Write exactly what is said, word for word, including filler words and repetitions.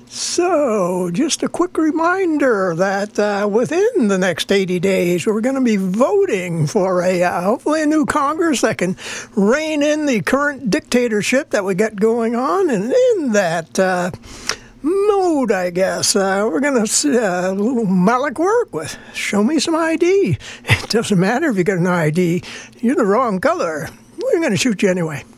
So, just a quick reminder that uh, within the next eighty days, we're going to be voting for a uh, hopefully a new Congress that can rein in the current dictatorship that we got going on. And in that uh, mode, I guess, uh, we're going to see a little Malik work with show me some I D. It doesn't matter if you got an I D. You're the wrong color. We're going to shoot you anyway.